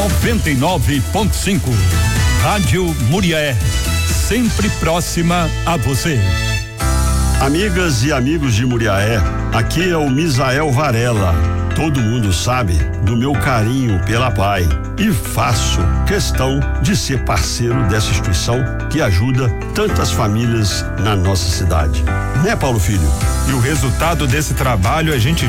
99.5. Rádio Muriaé, sempre próxima a você. Amigas e amigos de Muriaé, aqui é o Misael Varela. Todo mundo sabe do meu carinho pela PAI e faço questão de ser parceiro dessa instituição que ajuda tantas famílias na nossa cidade. Né, Paulo Filho? E o resultado desse trabalho a gente